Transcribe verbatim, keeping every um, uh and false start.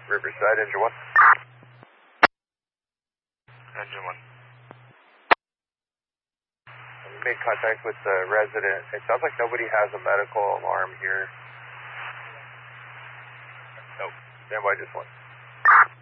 Riverside, engine one. Engine one. We made contact with the resident. It sounds like nobody has a medical alarm here. Nope. Stand by just one.